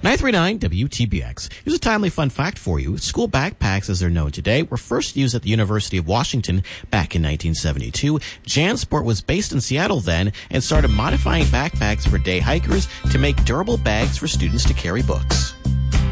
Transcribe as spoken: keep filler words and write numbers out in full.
nine three nine W T B X. Here's a timely fun fact for you. School backpacks, as they're known today, were first used at the University of Washington back in nineteen seventy-two. JanSport was based in Seattle then and started modifying backpacks for day hikers to make durable bags for students to carry books.